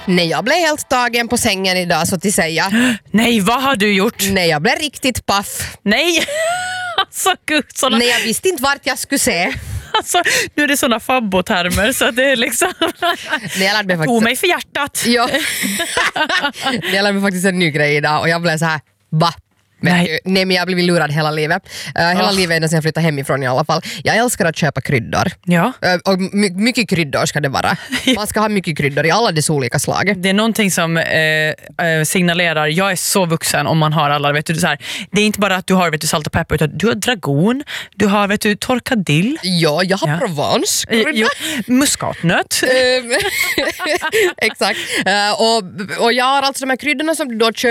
Nej, jag blev helt tagen på sängen idag så att säga. Nej, vad har du gjort? Nej, jag blev riktigt paff. Nej, alltså gud. Såna... Nej, jag visste inte vart jag skulle se. Alltså, nu är det såna fabbotermer så att det är liksom... Nej, jag lärde mig faktiskt... mig för hjärtat. Ja. Jag lärde mig faktiskt en ny grej idag och jag blev så här, va? Nej, men jag har blivit lurad hela livet. Hela livet ända sedan jag flyttade hemifrån i alla fall. Jag älskar att köpa kryddor. Ja. Och mycket kryddor ska det vara. Man ska ha mycket kryddor i alla dess olika slag. Det är någonting som signalerar jag är så vuxen om man har alla, vet du, så här. Det är inte bara att du har, vet du, salt och peppar, utan du har dragon, du har, vet du, torkad dill. Ja, jag har Provence. Muskatnöt. Exakt. Och jag har alltså de här kryddorna som du då köper